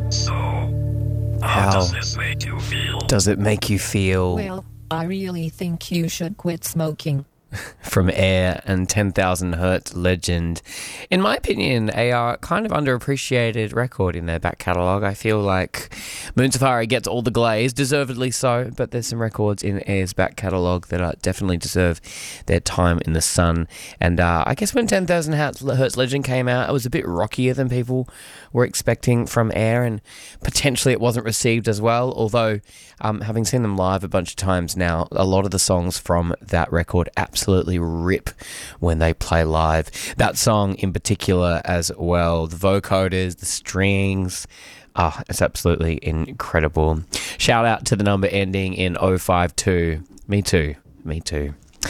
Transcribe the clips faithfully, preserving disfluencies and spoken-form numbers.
So, how, how does this make you feel? Does it make you feel? Well, I really think you should quit smoking. From Air and ten thousand Hertz legend. In my opinion, a uh, kind of underappreciated record in their back catalogue. I feel like Moon Safari gets all the glaze, deservedly so, but there's some records in Air's back catalogue that uh, definitely deserve their time in the sun. And uh, I guess when ten thousand Hertz legend came out, it was a bit rockier than people were expecting from Air, and potentially it wasn't received as well, although um, having seen them live a bunch of times now, a lot of the songs from that record absolutely rip when they play live. That song in particular as well, the vocoders, the strings, ah, oh, it's absolutely incredible. Shout out to the number ending in oh five two. Me too, me too.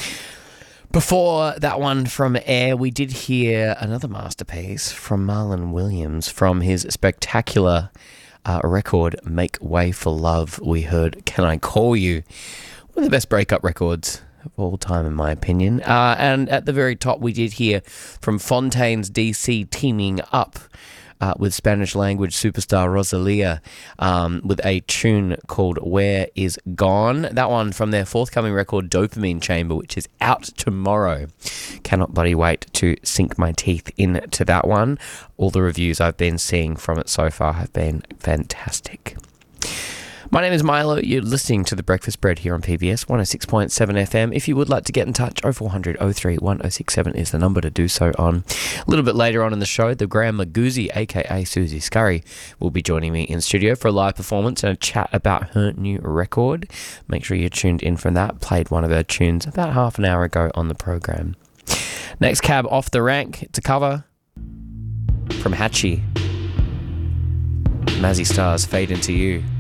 Before that one from Air, we did hear another masterpiece from Marlon Williams from his spectacular uh, record, Make Way for Love. We heard Can I Call You? One of the best breakup records of all time, in my opinion. Uh, and at the very top, we did hear from Fontaines D C teaming up uh, with Spanish language superstar Rosalia um, with a tune called Where Is Gone. That one from their forthcoming record, Dopamine Chamber, which is out tomorrow. Cannot bloody wait to sink my teeth into that one. All the reviews I've been seeing from it so far have been fantastic. My name is Milo. You're listening to The Breakfast Bread here on P B S one oh six point seven F M. If you would like to get in touch, oh four hundred oh three one oh six seven is the number to do so on. A little bit later on in the show, the Graham Maguzzi, aka Susie Scurry, will be joining me in studio for a live performance and a chat about her new record. Make sure you're tuned in for that. Played one of her tunes about half an hour ago on the program. Next cab off the rank, it's a cover from Hatchie. Mazzy Stars, Fade Into You.